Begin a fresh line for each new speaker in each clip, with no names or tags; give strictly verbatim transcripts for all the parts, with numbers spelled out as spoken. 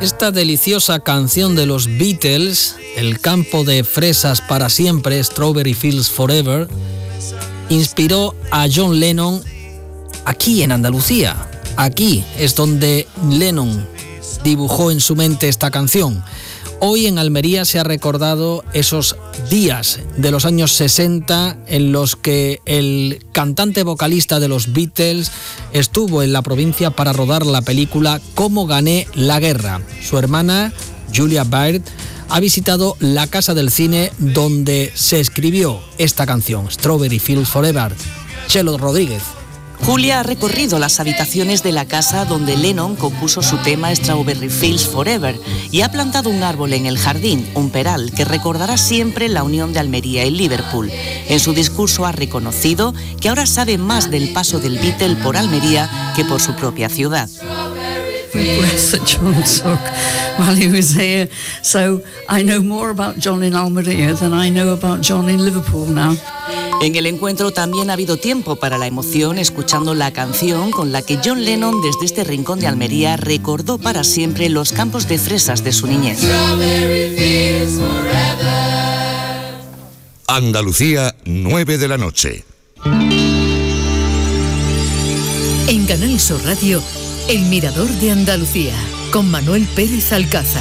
Esta deliciosa canción de los Beatles, El campo de fresas para siempre, Strawberry Fields Forever, inspiró a John Lennon aquí en Andalucía. Aquí es donde Lennon dibujó en su mente esta canción. Hoy en Almería se ha recordado esos días de los años sesenta en los que el cantante vocalista de los Beatles estuvo en la provincia para rodar la película Cómo gané la guerra. Su hermana, Julia Baird, ha visitado la casa del cine donde se escribió esta canción, Strawberry Fields Forever. Chelo Rodríguez.
Julia ha recorrido las habitaciones de la casa donde Lennon compuso su tema Strawberry Fields Forever y ha plantado un árbol en el jardín, un peral, que recordará siempre la unión de Almería y Liverpool. En su discurso ha reconocido que ahora sabe más del paso del Beatle por Almería que por su propia ciudad.
That John took while he was here. So I know more about John in Almería than I know about John in Liverpool now.
En el encuentro también ha habido tiempo para la emoción escuchando la canción con la que John Lennon desde este rincón de Almería recordó para siempre los campos de fresas de su niñez.
Andalucía, nueve de la noche.
En Canal Sur Radio, El Mirador de Andalucía, con Manuel Pérez Alcázar.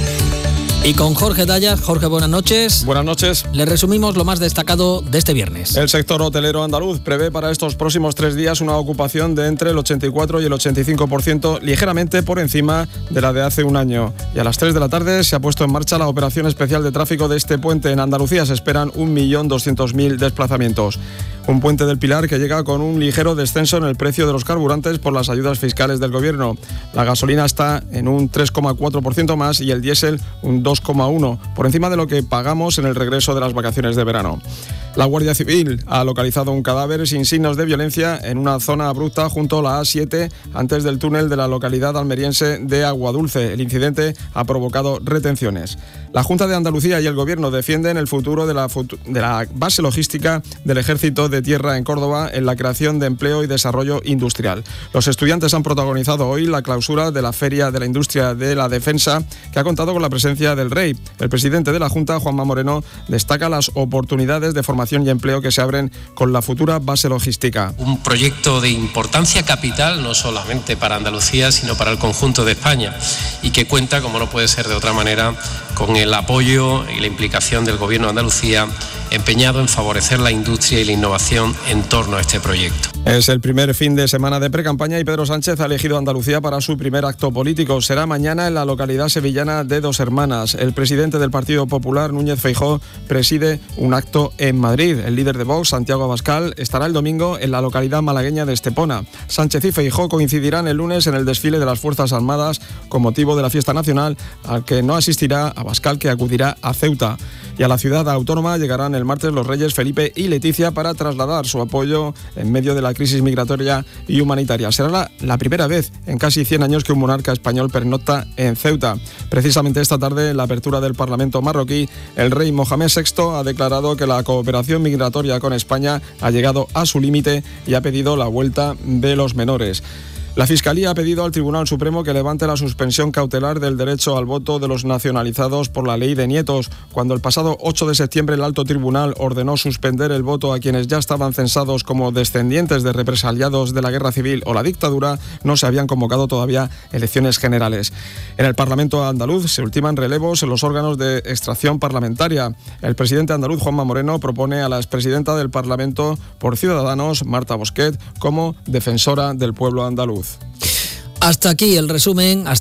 Y con Jorge Dayas. Jorge, buenas noches.
Buenas noches.
Le resumimos lo más destacado de este viernes.
El sector hotelero andaluz prevé para estos próximos tres días una ocupación de entre el ochenta y cuatro y el ochenta y cinco por ciento, ligeramente por encima de la de hace un año. Y a las tres de la tarde se ha puesto en marcha la operación especial de tráfico de este puente. En Andalucía se esperan un millón doscientos mil desplazamientos. Un puente del Pilar que llega con un ligero descenso en el precio de los carburantes por las ayudas fiscales del gobierno. La gasolina está en un tres coma cuatro por ciento más y el diésel un dos coma uno por ciento, por encima de lo que pagamos en el regreso de las vacaciones de verano. La Guardia Civil ha localizado un cadáver sin signos de violencia en una zona abrupta junto a la A siete, antes del túnel de la localidad almeriense de Aguadulce. El incidente ha provocado retenciones. La Junta de Andalucía y el Gobierno defienden el futuro de la, futu- de la base logística del Ejército de Tierra en Córdoba en la creación de empleo y desarrollo industrial. Los estudiantes han protagonizado hoy la clausura de la Feria de la Industria de la Defensa, que ha contado con la presencia del Rey. El presidente de la Junta, Juanma Moreno, destaca las oportunidades de formación y empleo que se abren con la futura base logística.
Un proyecto de importancia capital, no solamente para Andalucía, sino para el conjunto de España, y que cuenta, como no puede ser de otra manera, con el apoyo y la implicación del Gobierno de Andalucía, empeñado en favorecer la industria y la innovación en torno a este proyecto.
Es el primer fin de semana de precampaña y Pedro Sánchez ha elegido Andalucía para su primer acto político. Será mañana en la localidad sevillana de Dos Hermanas. El presidente del Partido Popular, Núñez Feijóo, preside un acto en Madrid. El líder de Vox, Santiago Abascal, estará el domingo en la localidad malagueña de Estepona. Sánchez y Feijóo coincidirán el lunes en el desfile de las Fuerzas Armadas con motivo de la fiesta nacional, al que no asistirá Abascal, que acudirá a Ceuta. Y a la ciudad autónoma llegarán el martes los reyes Felipe y Leticia para trasladar su apoyo en medio de la crisis migratoria y humanitaria. Será la, la primera vez en casi cien años que un monarca español pernocta en Ceuta. Precisamente esta tarde, en la apertura del Parlamento marroquí, el rey Mohamed sexto ha declarado que la cooperación migratoria con España ha llegado a su límite y ha pedido la vuelta de los menores. La Fiscalía ha pedido al Tribunal Supremo que levante la suspensión cautelar del derecho al voto de los nacionalizados por la ley de nietos. Cuando el pasado ocho de septiembre el Alto Tribunal ordenó suspender el voto a quienes ya estaban censados como descendientes de represaliados de la Guerra Civil o la dictadura, no se habían convocado todavía elecciones generales. En el Parlamento andaluz se ultiman relevos en los órganos de extracción parlamentaria. El presidente andaluz, Juanma Moreno, propone a la expresidenta del Parlamento por Ciudadanos, Marta Bosquet, como defensora del pueblo andaluz.
Hasta aquí el resumen. Hasta